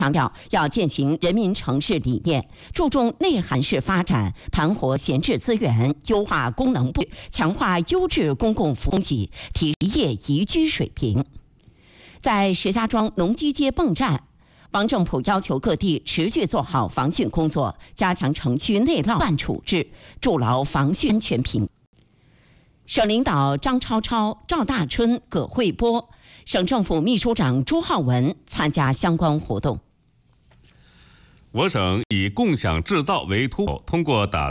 强调要践行人民城市理念，注重内涵式发展，盘活闲置资源，优化功能布局，强化优质公共服务供给，提一业宜居水平。在石家庄农机街泵站，王政普要求各地持续做好防汛工作，加强城区内涝乱处置，筑牢防汛安全屏。省领导张超超、赵大春、葛惠波，省政府秘书长朱浩文参加相关活动。 我省以共享制造为突破，通过打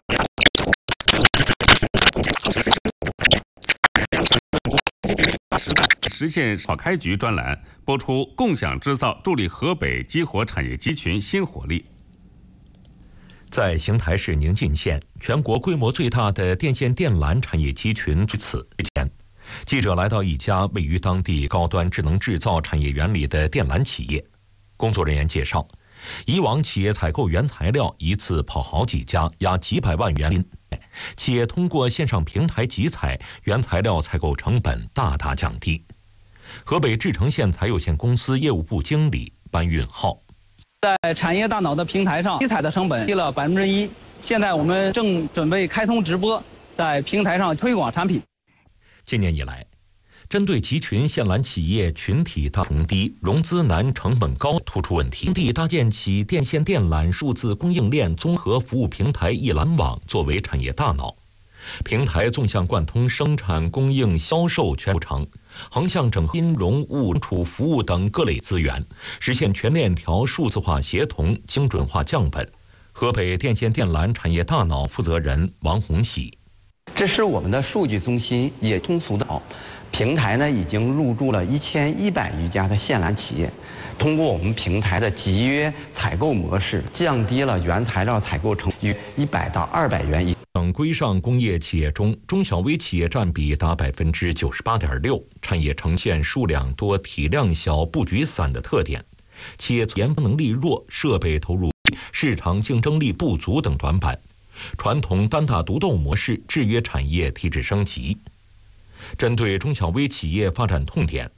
实现少开局专栏播出共享制造助力河北激活产业集群新活力。 在邢台市宁晋县，全国规模最大的电线电缆产业集群至此前，记者来到一家位于当地高端智能制造产业园里的电缆企业。工作人员介绍，以往企业采购原材料一次跑好几家，压几百万元。企业通过线上平台集采，原材料采购成本大大降低。河北志成线材有限公司业务部经理班运浩， 在产业大脑的平台上，集采的成本低了1%。现在我们正准备开通直播，在平台上推广产品。 今年以来，针对集群线缆企业群体大同低、融资难、成本高突出问题，当地搭建起电线电缆数字供应链综合服务平台一缆网作为产业大脑，平台纵向贯通生产、供应、销售全流程，横向整合金融、物储服务等各类资源，实现全链条数字化协同、精准化降本。河北电线电缆产业大脑负责人王红喜， 这是我们的数据中心，也通俗的平台呢，已经入驻了1100余家的线缆企业。通过我们平台的集约采购模式，降低了原材料采购成本100到200元。 省规上工业企业中，中小微企业占比达98.6%，产业呈现数量多、体量小、布局散的特点，企业研发能力弱、设备投入低、市场竞争力不足等短板，传统单打独斗模式制约产业提质升级。针对中小微企业发展痛点，